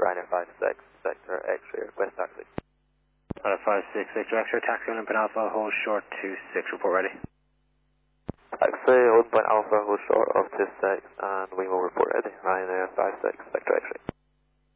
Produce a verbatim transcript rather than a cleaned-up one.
Ryanair five six, sector X-ray, request taxi. Ryanair five six, sector X-ray, taxi on Olympic Alpha, hold short two six, report ready. Taxi, Olympic Alpha, hold short of two six, and we will report ready. Ryanair five six, sector X-ray.